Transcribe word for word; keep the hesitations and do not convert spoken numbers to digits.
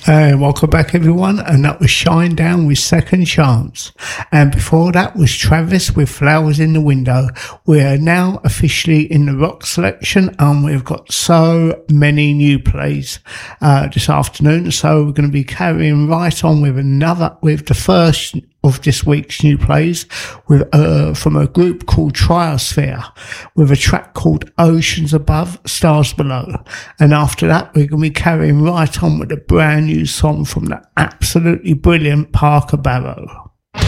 Hey, welcome back everyone, and that was Shinedown with Second Chance, and before that was Travis with Flowers in the Window. We are now officially in the rock selection, and we've got so many new plays uh, this afternoon, so we're going to be carrying right on with another, with the first of this week's new plays with uh, from a group called Triosphere, with a track called Oceans Above, Stars Below. And after that, we're going to be carrying right on with a brand new song from the absolutely brilliant Parker Barrow.